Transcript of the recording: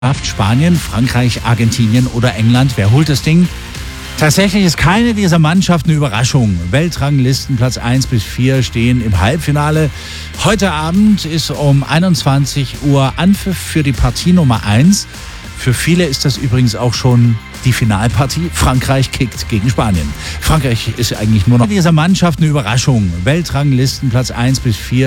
Spanien, Frankreich, Argentinien oder England. Wer holt das Ding? Tatsächlich ist keine dieser Mannschaften eine Überraschung. Weltranglisten Platz 1 bis 4 stehen im Halbfinale. Heute Abend ist um 21 Uhr Anpfiff für die Partie Nummer 1. Für viele ist das übrigens auch schon die Finalpartie. Frankreich kickt gegen Spanien. Frankreich ist eigentlich nur noch dieser Mannschaft eine Überraschung. Weltranglisten Platz 1 bis 4